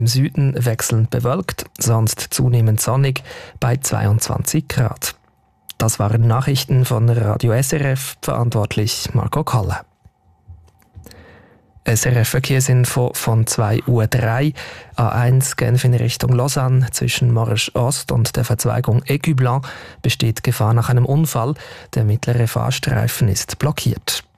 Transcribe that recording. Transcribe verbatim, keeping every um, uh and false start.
Im Süden wechselnd bewölkt, sonst zunehmend sonnig bei zweiundzwanzig Grad. Das waren Nachrichten von Radio S R F, verantwortlich Marco Kalle. S R F-Verkehrsinfo von zwei Uhr drei, A eins Genf in Richtung Lausanne, zwischen Morges Ost und der Verzweigung Écu Blanc besteht Gefahr nach einem Unfall. Der mittlere Fahrstreifen ist blockiert.